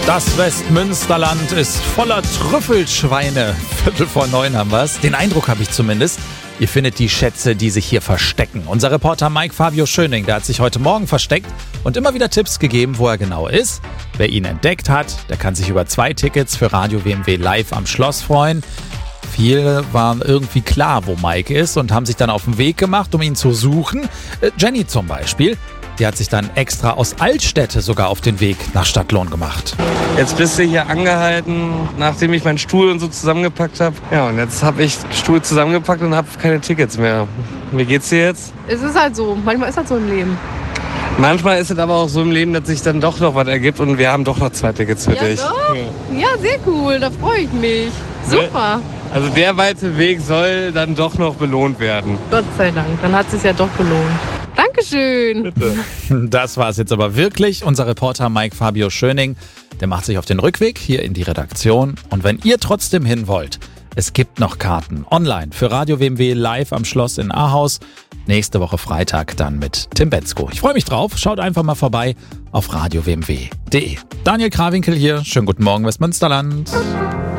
Das Westmünsterland ist voller Trüffelschweine. 8:45 haben wir's. Den Eindruck habe ich zumindest. Ihr findet die Schätze, die sich hier verstecken. Unser Reporter Mike Fabio Schöning, der hat sich heute Morgen versteckt und immer wieder Tipps gegeben, wo er genau ist. Wer ihn entdeckt hat, der kann sich über 2 Tickets für Radio WMW live am Schloss freuen. Viele waren irgendwie klar, wo Mike ist und haben sich dann auf den Weg gemacht, um ihn zu suchen. Jenny zum Beispiel. Die hat sich dann extra aus Altstädte sogar auf den Weg nach Stadtlohn gemacht. Jetzt bist du hier angehalten, nachdem ich meinen Stuhl und so zusammengepackt habe. Ja, und jetzt habe ich den Stuhl zusammengepackt und habe keine Tickets mehr. Wie geht's dir jetzt? Es ist halt so. Manchmal ist das so im Leben. Manchmal ist es aber auch so im Leben, dass sich dann doch noch was ergibt und wir haben doch noch 2 Tickets für dich. Doch? Ja, sehr cool. Da freue ich mich. Super. Also der weite Weg soll dann doch noch belohnt werden. Gott sei Dank. Dann hat es sich ja doch gelohnt. Dankeschön. Bitte. Das war es jetzt aber wirklich. Unser Reporter Mike Fabio Schöning, der macht sich auf den Rückweg hier in die Redaktion. Und wenn ihr trotzdem hin wollt, es gibt noch Karten online für Radio WMW live am Schloss in Ahaus. Nächste Woche Freitag dann mit Tim Bensko. Ich freue mich drauf. Schaut einfach mal vorbei auf radiowmw.de. Daniel Krawinkel hier. Schönen guten Morgen, Westmünsterland.